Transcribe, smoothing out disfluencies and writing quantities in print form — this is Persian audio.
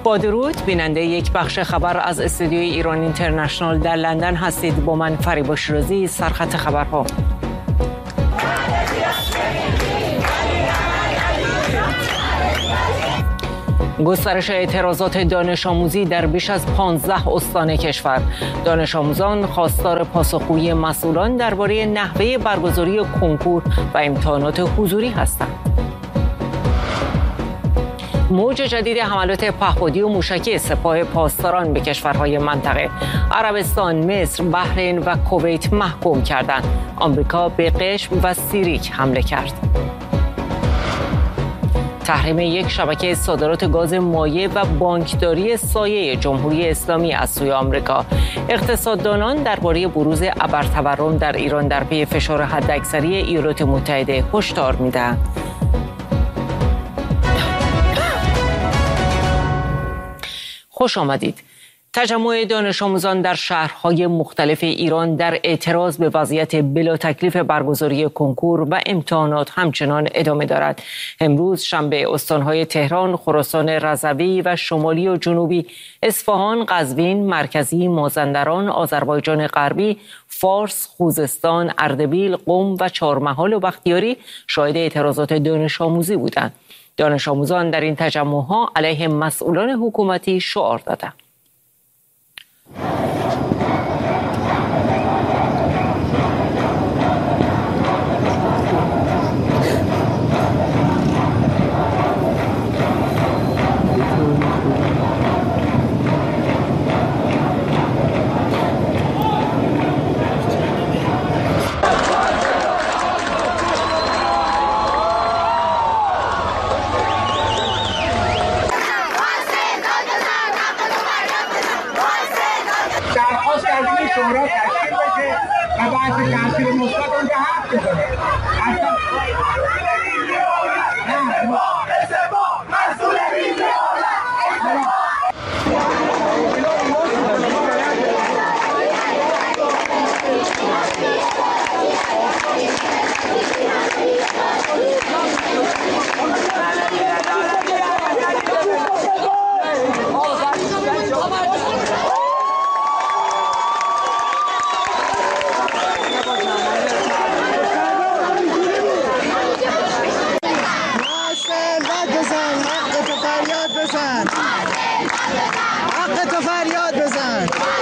با درود، بیننده یک بخش خبر از استودیوی ایران اینترنشنال در لندن هستید. با من فریبا شیرازی. سرخط خبرها: گسترش اعتراضات دانش آموزی در بیش از 15 استان کشور. دانش آموزان خواستار پاسخگویی مسئولان درباره نحوه برگزاری کنکور و امتحانات حضوری هستند. موج جدید حملات پهپادی و موشکی سپاه پاسداران به کشورهای منطقه. عربستان، مصر، بحرین و کویت محکوم کردند. آمریکا به قشم و سیریک حمله کرد. تحریم یک شبکه صادرات گاز مایع و بانکداری سایه جمهوری اسلامی از سوی آمریکا. اقتصاددانان درباره بروز ابرتورم در ایران در پی فشار حداکثری ایالات متحده هشدار میدهند. خوش آمدید. تجمع دانش آموزان در شهرهای مختلف ایران در اعتراض به وضعیت بلا تکلیف برگزاری کنکور و امتحانات همچنان ادامه دارد. امروز شنبه استانهای تهران، خراسان رضوی و شمالی و جنوبی، اصفهان، قزوین، مرکزی، مازندران، آذربایجان غربی، فارس، خوزستان، اردبیل، قم و چهارمحال و بختیاری شاهد اعتراضات دانش آموزی بودند. دانش آموزان در این تجمع‌ها علیه مسئولان حکومتی شعار دادند. شورا تشکیل بشه و بعد تاثیر مثبت اونجا حرف بزنه. حق تو فریاد بزن.